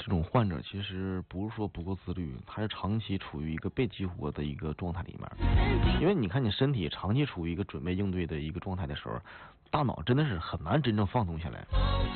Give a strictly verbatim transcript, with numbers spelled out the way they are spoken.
这种患者其实不是说不够自律，他是长期处于一个被激活的一个状态里面。因为你看你身体长期处于一个准备应对的一个状态的时候，大脑真的是很难真正放松下来。